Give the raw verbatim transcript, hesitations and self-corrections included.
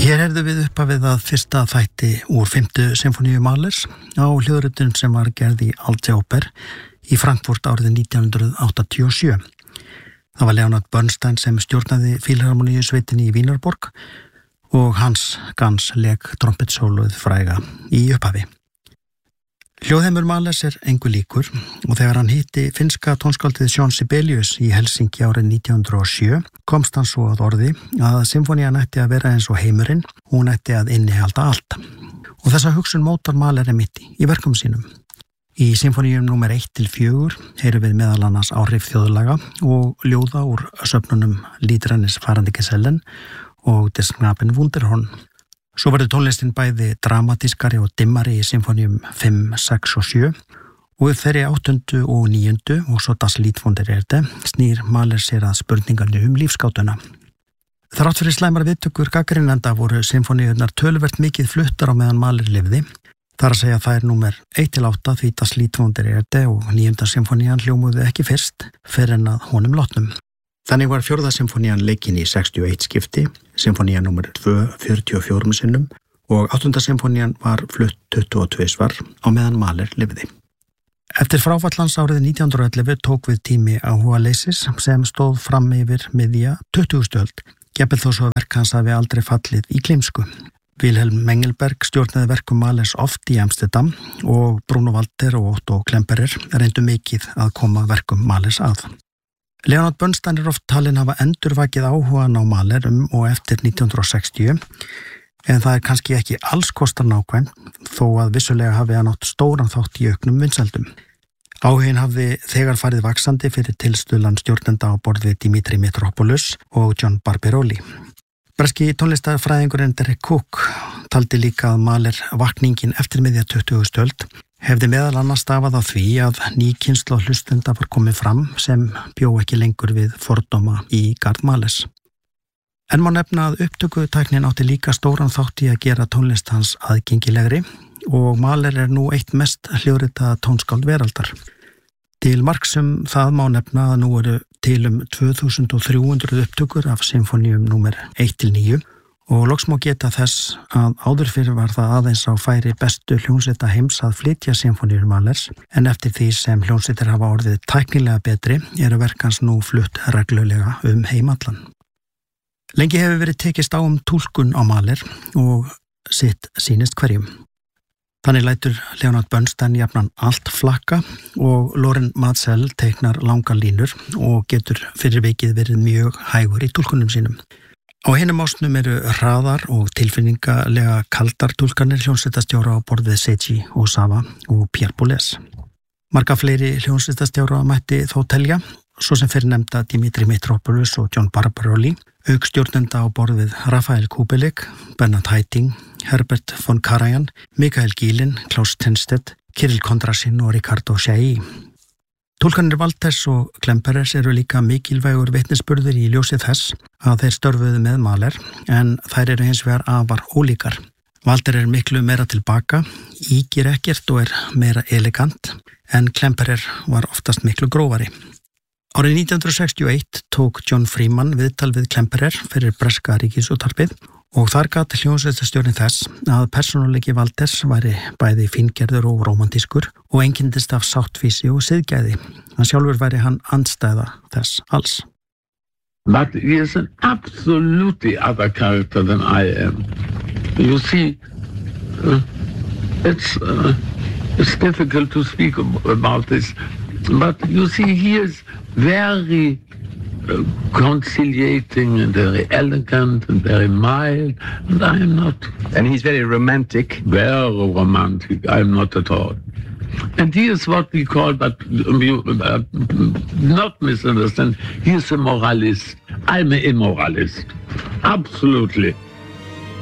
Hér heyrðum við upphafið að fyrsta þætti úr fimmtu symfóníu Mahlers á hljóðritun sem var gerð í Alte Oper í Frankfurt árið nítján hundruð áttatíu og sjö. Það var Leonard Bernstein sem stjórnaði Fílharmoníusveitinni í Vínarborg og Hans Gans lék trompetsólóið fræga í upphafi. Hljóðheimur Mahlers er engu líkur og þegar hann hitti finnska tónskáldið Jean Sibelius í Helsinki árið nítján hundruð og sjö komst hann svo að orði að symfónían ætti að vera eins og heimurinn, hún ætti að innihalda allt. Og þessa hugsun mótar Mahler einmitt í verkum sínum. Í symfóníum númer eitt til fjögur heyrum við meðal annars áhrif þjóðlaga og ljóða úr söfnunum Liedrennes farandi Gesellen og Des Knaben Wunderhorn. Svo verður tónlistin bæði dramatískari og dimmari í symfóníum fimm, sex og sjö og þeirri áttundu og níundu og svo Das Lied von der Erde snýr Mahler sér að spurningarnu um lífskátuna. Þrátt fyrir slæmar viðtökur gagnrýnenda voru symfóníurnar töluvert mikið fluttar á meðan Mahler lifði. Þar að segja það er númer eitt til átta því Das Lied von der Erde og níunda symfónían hljómuðu ekki fyrst fyrir en að honum látnum. Þannig var fjórða symfónían leikin í sextíu og eitt skipti, symfónían númer tvö fjörutíu og fjórum sinnum og áttunda symfónían var flutt tuttugu og tvö svar á meðan Mahler lifði. Eftir fráfallans árið nítján hundruð og ellefu tók við tími áhugaleysis sem stóð fram yfir miðja tuttugustu öld, jafnvel þó svo verk hans hafi aldrei fallið í gleymsku. Wilhelm Mengelberg stjórnaði verkum Mahlers oft í Amsterdam og Bruno Walter og Otto Klemperer reyndu mikið að koma verkum Mahlers að. Leonard Bernstein er oft talinn hafa endurvakið áhugan á Mahler um og eftir nítján hundruð og sextíu en það er kannski ekki alls kostar nákvæm þó að vissulega hafi hann átt stóran þátt í auknum vinsældum. Áhuginn hafði þegar farið vaxandi fyrir tilstuðlan stjórnenda á borð við Dimitri Mitropoulos og John Barberoli. Breski tónlistarfræðingurinn Derek Cook taldi líka að Mahler vakningin eftir miðja tuttugustu öld hefði meðal annars stafað á því að ný kynslóð hlustenda var komið fram sem bjó ekki lengur við fordóma í garð Mahlers. En má nefna að upptökutæknin átti líka stóran þátt í að gera tónlist hans aðgengilegri og Mahler er nú eitt mest hljóðritaða tónskáld veraldar. Til marks um það má nefna að nú eru til um tvö þúsund og þrjú hundruð upptökur af symfóníum númer eitt til níu og loks má geta þess að áður fyrir var það aðeins á færi bestu hljómsveita heims að flytja symfóníur Mahlers en eftir því sem hljómsveitir hafa orðið tæknilega betri eru verkans nú flutt reglulega um heimallan. Lengi hefur verið tekist á um túlkun á Mahler og sitt sýnist hverjum. Þannig lætur Leonard Bernstein jafnan allt flakka og Loren Maazel teiknar langar línur og getur fyrir vikið verið mjög hægur í túlkunum sínum. Á hinum ásnum eru hraðar og tilfinningalega kaldar túlkanir hljómsveitastjóra á borð við Seiji Ozawa og Pierre Boulez. Marga fleiri hljómsveitastjóra mætti þó telja, svo sem fyrir nefnda Dimitri Mitropoulos og John Barberoli, auk stjórnenda á borð við Rafael Kubelik, Bernhard Haitink, Herbert von Karajan, Mikael Gilin, Klaus Tennstedt, Kirill Kondrashin og Ricardo Chailly. Túlkanir Walters og Klemperers eru líka mikilvægur vitnisburður í ljósið þess að þeir störfuðu með Mahler en þær eru hins vegar afar ólíkar. Walter er miklu meira tilbaka, ígir ekkert og er meira elegant en Klemperer var oftast miklu grófari. Árið nítján hundruð sextíu og eitt tók John Freeman viðtal við Klemperer fyrir breska ríkisútvarpið og þar gat hljómsveitastjórinn þess að persónuleiki Walters væri bæði fíngerður og rómantískur og einkennist af sáttfýsi og siðgæði. Hann sjálfur væri hann andstæða þess alls. But he is an absolutely other character than I am. You see, uh, it's, uh, it's difficult to speak about this, but you see, he is very uh, conciliating and very elegant and very mild, and I am not. And he's very romantic. Very romantic, I am not at all. And he is what we call, but you uh, not misunderstand, he is a moralist. I'm an immoralist, absolutely.